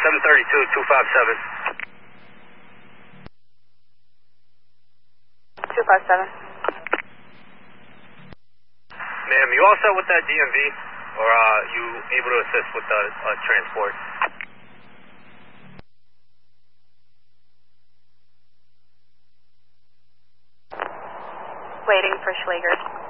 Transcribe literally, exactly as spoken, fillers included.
seven thirty-two, two five seven. two five seven. Ma'am, you all set with that D M V? Or are you able to assist with the uh, transport? Waiting for Schlegers.